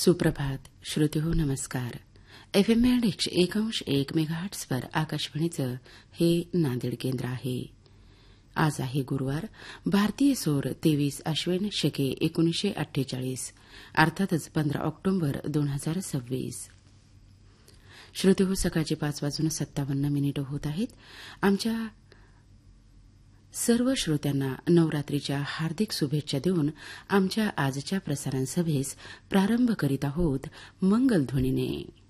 सुप्रभात श्रोतेहो नमस्कार. FM 101.1 मेगाहर्ट्झवर आकाशवाणीचं हे नांदेड केंद्र आहे. आज आहे गुरुवार, भारतीय सौर 23 अश्विन शके 1948 अर्थातच 15 ऑक्टोबर 2026. श्रोतेहो सकाळचे 5:57 होत आहेत. आमच्या सर्व श्रोत्यांना नवरात्रीच्या हार्दिक शुभेच्छा देऊन आमच्या आजच्या प्रसारण सभेस प्रारंभ करीत आहोत मंगलध्वनीने.